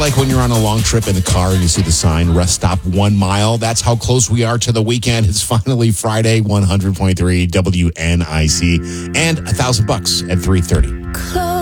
like when you're on a long trip in the car and you see the sign, rest stop 1 mile? That's how close we are to the weekend. It's finally Friday, 100.3 WNIC, and $1,000 at 3:30.